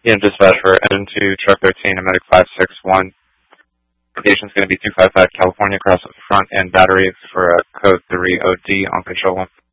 Yeah, dispatch for engine 2, truck 13, and medic 561. Location is going to be 255 California, across the front and battery for code 3 OD on control 1.